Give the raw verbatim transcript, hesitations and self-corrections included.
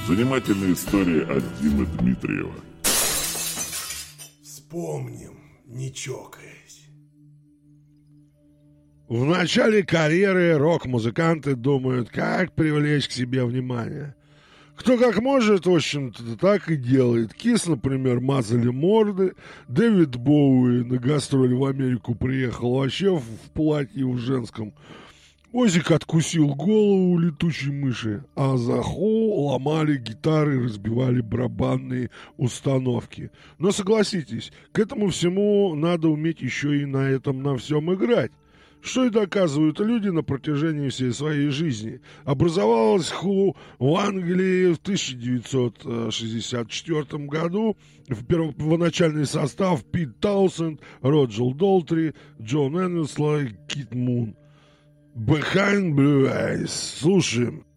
Занимательные истории от Димы Дмитриева. Вспомним, не чокаясь. В начале карьеры рок-музыканты думают, как привлечь к себе внимание. Кто как может, в общем-то, так и делает. Кис, например, мазали морды. Дэвид Боуи на гастроли в Америку приехал вообще в платье в женском. Озик откусил голову летучей мыши, а Заху ломали гитары и разбивали барабанные установки. Но согласитесь, к этому всему надо уметь еще и на этом на всем играть. Что и доказывают люди на протяжении всей своей жизни. Образовалась Ху в Англии в тысяча девятьсот шестьдесят четвёртом году. В первоначальный состав Пит Таусенд, Роджер Долтри, Джон Эннесли, Кит Мун. Behind Blue Eyes. Слушаем.